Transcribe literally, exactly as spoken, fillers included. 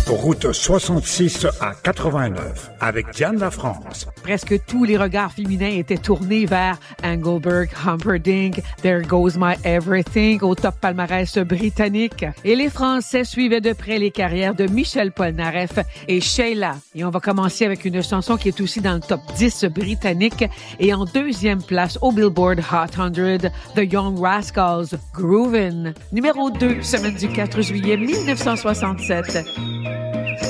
Route soixante-six à quatre-vingt-neuf, avec Diane Lafrance. Presque tous les regards féminins étaient tournés vers Engelbert Humperdinck, There Goes My Everything, au top palmarès britannique. Et les Français suivaient de près les carrières de Michel Polnareff et Sheila. Et on va commencer avec une chanson qui est aussi dans le top dix britannique et en deuxième place au Billboard Hot cent, The Young Rascals, Groovin'. Numéro deux, semaine du quatre juillet mille neuf cent soixante-sept.